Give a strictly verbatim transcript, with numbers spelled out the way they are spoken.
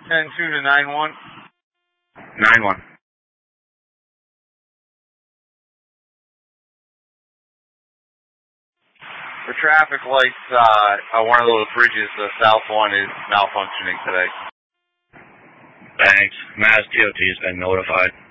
ten two to nine one. nine one. The traffic lights uh, on one of those bridges, the south one, is malfunctioning today. Thanks. Mass D O T has been notified.